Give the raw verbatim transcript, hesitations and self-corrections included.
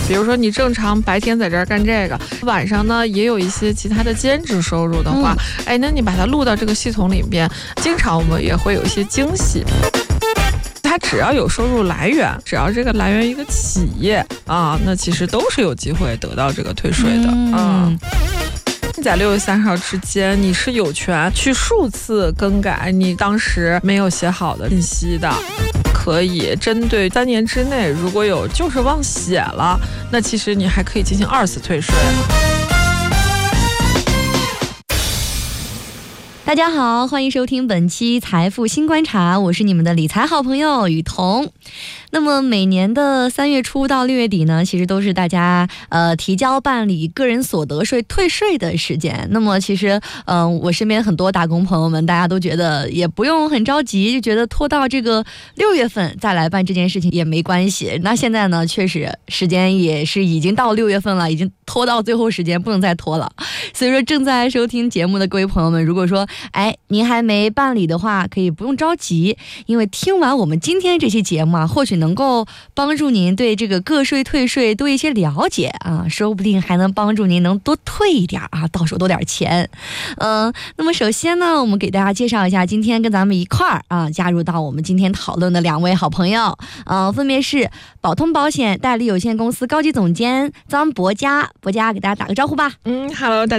比如说你正常白天在这儿干这个，晚上呢也有一些其他的兼职收入的话，嗯、哎，那你把它录到这个系统里边，经常我们也会有一些惊喜。它只要有收入来源，只要这个来源一个企业啊，那其实都是有机会得到这个退税的。嗯。嗯在六月三十号之间，你是有权去数次更改你当时没有写好的信息的。可以针对三年之内，如果有就是忘写了，那其实你还可以进行二次退税。 大家好，欢迎收听本期财富新观察，我是你们的理财好朋友雨桐。那么每年的三月初到六月底呢，其实都是大家呃提交办理个人所得税退税的时间。那么其实嗯、呃，我身边很多打工朋友们，大家都觉得也不用很着急，就觉得拖到这个六月份再来办这件事情也没关系。那现在呢，确实时间也是已经到六月份了，已经拖到最后时间，不能再拖了。所以说正在收听节目的各位朋友们，如果说哎您还没办理的话，可以不用着急，因为听完我们今天这期节目啊，或许能够帮助您对这个个税退税多一些了解啊，说不定还能帮助您能多退一点啊，到手多点钱。嗯、呃，那么首先呢，我们给大家介绍一下今天跟咱们一块儿啊加入到我们今天讨论的两位好朋友，呃，分别是保通保险代理有限公司高级总监张博佳，博佳给大家打个招呼吧。 嗯 ，Hello， 大